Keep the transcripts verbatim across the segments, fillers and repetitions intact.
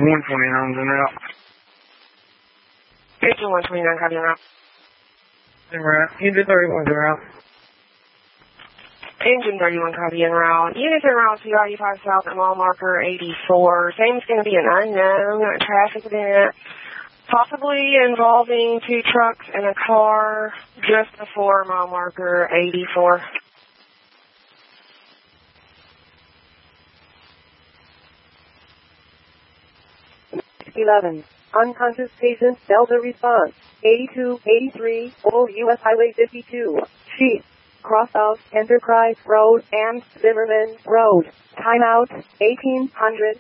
one twenty-nine's en route. Engine one twenty-nine, copy en route. En route. Engine thirty-one's en route. Engine thirty-one, copy en route. Units en route to I U five South at mile marker eighty-four. Same's going to be an unknown traffic event, possibly involving two trucks and a car just before mile marker eighty-four. eleven. Unconscious patient Delta response. eighty-two eighty-three, Old U S Highway fifty-two. Sheet. Cross of Enterprise Road and Zimmerman Road. Timeout, eighteen hundred.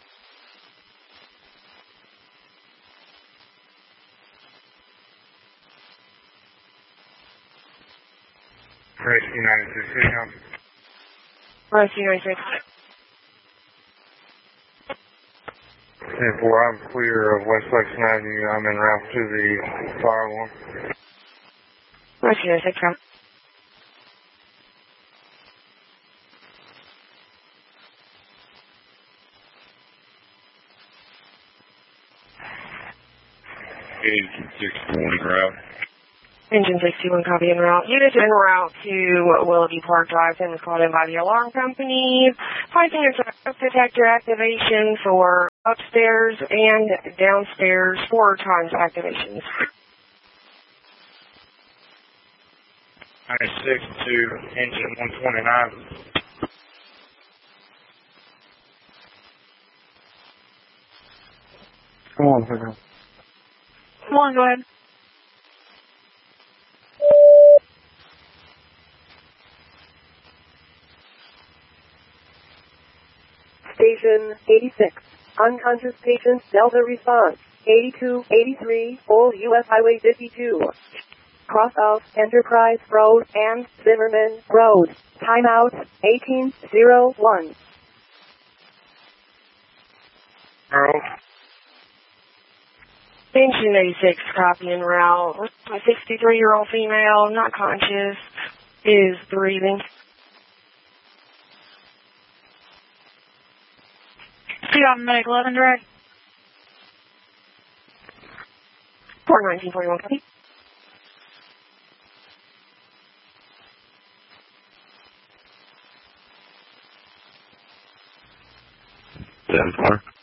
Rescue ninety-six, here you go. Rescue ninety-six. ten four, I'm clear of West Lexington Avenue. I'm en route to the fire alarm. Rescue ninety-six, route. Engine sixty-one en route. Engine sixty-one, copy en route. Units en route to Willoughby Park Drive. Then was called in by the alarm company. Placing a smoke detector activation for upstairs and downstairs four times activations. ninety-six to engine one twenty-nine. Come on, pick up. Come on, go ahead. Station eighty-six. Unconscious patient Delta response. eighty-two eighty-three, Old U S Highway fifty-two. Cross of Enterprise Road and Zimmerman Road. Timeout, eighteen oh one. Earl. Engine eighty-six, copy en route. A sixty-three-year-old female, not conscious, is breathing. Two on medic eleven direct. four nineteen forty-one, copy. ten four.